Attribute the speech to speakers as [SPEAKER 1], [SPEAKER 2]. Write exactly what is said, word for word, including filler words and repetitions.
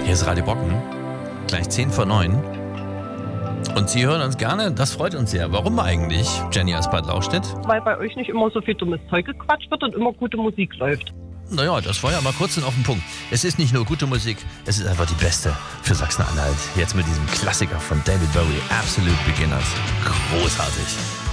[SPEAKER 1] Hier ist Radio Brocken, gleich zehn vor neun. Und Sie hören uns gerne, das freut uns sehr. Warum eigentlich, Jenny aus Bad Lauchstädt?
[SPEAKER 2] Weil bei euch nicht immer so viel dummes Zeug gequatscht wird und immer gute Musik läuft.
[SPEAKER 1] Naja, das war ja mal kurz und auf den Punkt. Es ist nicht nur gute Musik, es ist einfach die beste für Sachsen-Anhalt. Jetzt mit diesem Klassiker von David Bowie, Absolute Beginners. Großartig.